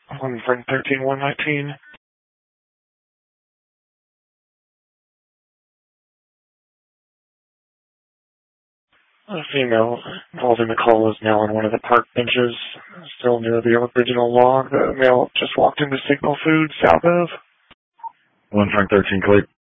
On Frank 13119. A female involved in the call is now on one of the park benches, still near the original log. The male just walked into Signal Food south of. 1 Frank 13, clear.